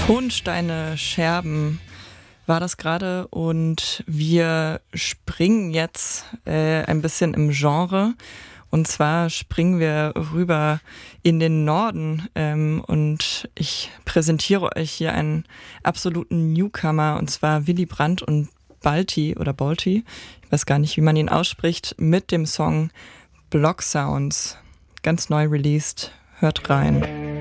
Tonsteine, Scherben war das gerade und wir springen jetzt ein bisschen im Genre. Und zwar springen wir rüber in den Norden und ich präsentiere euch hier einen absoluten Newcomer, und zwar Willy Brandt und Balti oder Balti, ich weiß gar nicht, wie man ihn ausspricht, mit dem Song Block Sounds, ganz neu released. Hört rein.